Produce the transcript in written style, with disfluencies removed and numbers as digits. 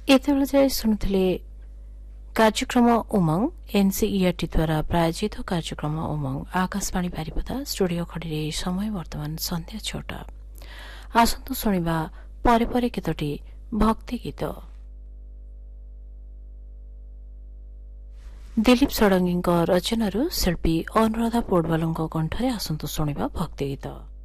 ଏତେବେଳେ ଯାଏ ଶୁଣୁଥିଲେ କାର୍ଯ୍ୟକ୍ରମ ଉମଙ୍ଗ ଏନ୍ସିଇଆରଟି ଦ୍ୱାରା ପ୍ରାୟୋଜିତ କାର୍ଯ୍ୟକ୍ରମ ଉମଙ୍ଗ ଆକାଶବାଣୀ ବାରିପଦା ଷ୍ଟୁଡିଓ ଖଡ଼ିରେ ସମୟ ବର୍ତ୍ତମାନ ସନ୍ଧ୍ୟା 6ଟା। ଆସନ୍ତୁ ଶୁଣିବା ପରେ ପରେ କେତୋଟି ଭକ୍ତି ଗୀତ। ଦିଲ୍ଲୀପ ଷଡ଼ଙ୍ଗୀଙ୍କ ରଚନାରୁ ଶିଳ୍ପୀ ଅନୁରାଧା ପୋଡୱାଲଙ୍କ କଣ୍ଠରେ ଆସନ୍ତୁ ଶୁଣିବା ଭକ୍ତି ଗୀତ।